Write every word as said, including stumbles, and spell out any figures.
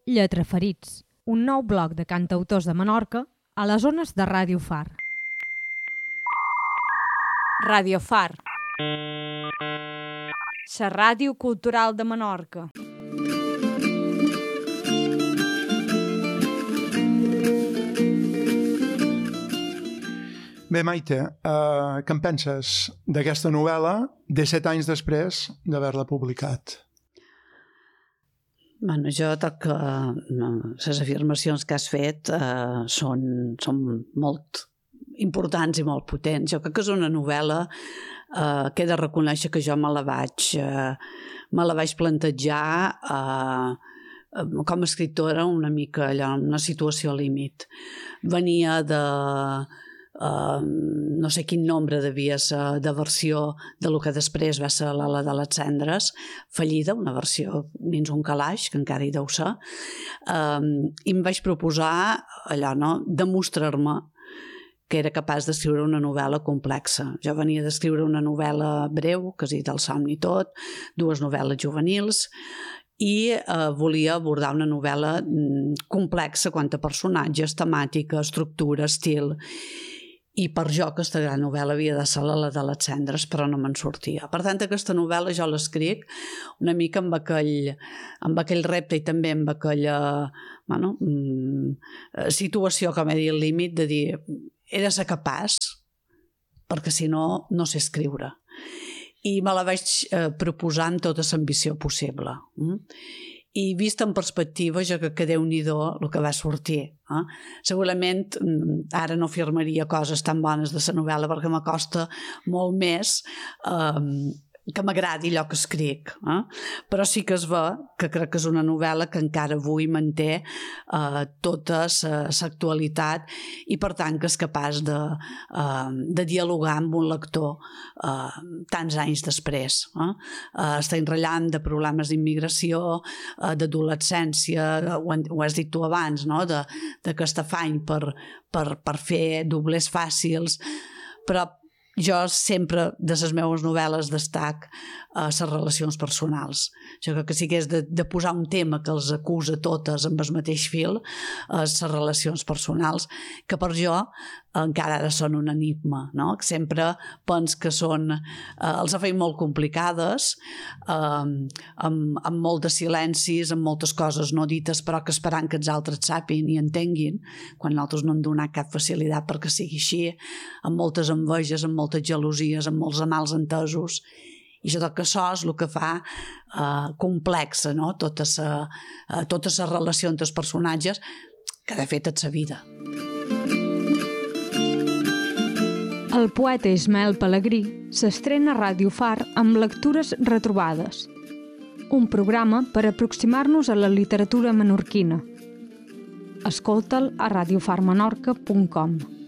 Lletraferits, un nou bloc de cantautors de Menorca a les ones de Ràdio Far. Ràdio Far, la ràdio cultural de Menorca. Bé, Maite, uh, què en penses d'aquesta novel·la disset anys després d'haver-la publicat? Bueno, jo crec que les afirmacions que has fet eh, són, són molt importants i molt potents. Jo crec que és una novel·la eh, que he de reconèixer que jo me la vaig, eh, me la vaig plantejar eh, com a escriptora una mica allò, en una situació límit. Venia de... Uh, no sé quin nombre devia ser de versió de lo que després va ser l'Ala de les Cendres, fallida, una versió dins un calaix, que encara hi deu ser, uh, i em vaig proposar allò, no?, demostrar-me que era capaç d'escriure una novel·la complexa. Jo venia d'escriure una novel·la breu, quasi del somni tot, dues novel·les juvenils, i eh, volia abordar una novel·la complexa quant a personatges, temàtica, estructura, estil. I per jo aquesta gran novel·la havia de ser la de les Cendres, però no me'n sortia. Per tant, aquesta novel·la jo l'escric una mica amb aquell, amb aquell repte i també amb aquella bueno, situació, com he dit, el límit de dir he de ser capaç, perquè si no, no sé escriure. I me la vaig eh, proposar amb tota l'ambició possible. Mm? I vist en perspectiva, jo crec que Déu-n'hi-do el que va sortir. Eh? Segurament ara no afirmaria coses tan bones de la novel·la perquè m'acosta molt més eh, que m'agradi allò que escric. Eh? Però sí que es ve que crec que és una novel·la que encara avui manté eh, tota l'actualitat i per tant que és capaç de, eh, de dialogar amb un lector eh, tants anys després. Eh? Eh, està enratllant de problemes d'immigració, eh, d'adolescència, ho, ho has dit tu abans, no? d'aquest afany per, per, per fer doblers fàcils, però jo sempre, de les meves novel·les, destac a les relacions personals. Jo crec que si hagués de, de posar un tema que els acusa totes amb el mateix fil, les relacions personals, que per jo encara ara són un enigma, no? Que sempre pens que són, eh, els ha fet molt complicades, eh, amb, amb molt de silencis, amb moltes coses no dites, però que esperant que els altres sàpiguen i entenguin, quan nosaltres no hem donat cap facilitat perquè sigui així, amb moltes enveges, amb moltes gelosies, amb molts mals entesos. I jo crec que això és el que fa eh, complexa, no? tota sa, eh, tota la relació entre els personatges, que de fet és la vida. El poeta Ismael Pelegrí s'estrena a Ràdio Far amb Lectures retrobades, un programa per aproximar-nos a la literatura menorquina. Escolta'l a radiofar menorca punt com.